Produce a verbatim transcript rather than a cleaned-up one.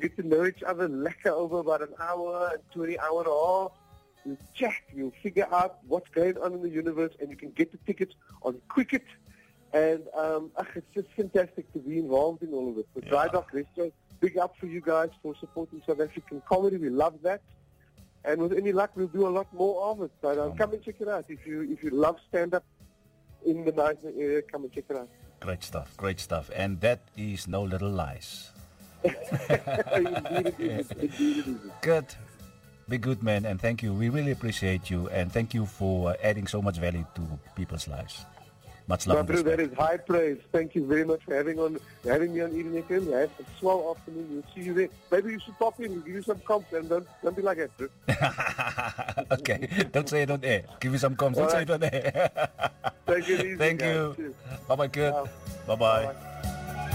get to know each other lekker over about an hour and twenty, hour and a half. You chat, you figure out what's going on in the universe, and you can get the tickets on Quicket. And um, ach, it's just fantastic to be involved in all of it. The Yeah. Dry Dock Restaurant, big up for you guys for supporting South African comedy. We love that. And with any luck, we'll do a lot more of it. But um, come and check it out. If you if you love stand-up in the Knysna area, come and check it out. Great stuff, great stuff. And that is No Little Lies. Indeed it is. Indeed it is. Good. Be good, man, and thank you. We really appreciate you, and thank you for uh, adding so much value to people's lives. Much love. and Madhu, that respect. is high praise. Thank you very much for having on having me on Eden F M. Have a swell afternoon. We'll see you there. Maybe you should pop in and give you some comps, and don't, don't be like that, bro. Okay, don't say it on air. Give me some comms. Don't All say right. it on air. Take it easy, Thank guys. you. Cheers. Bye bye, good. Ciao. Bye bye. Bye-bye.